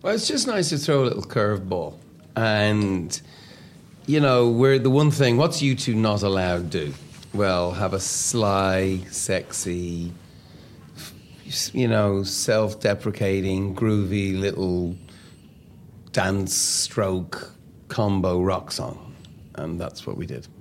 Well, it's just nice to throw a little curveball. And, you know, we're the one thing, what's U2 not allowed to do? Well, have a sly, sexy, you know, self-deprecating, groovy little dance stroke combo rock song. And that's what we did.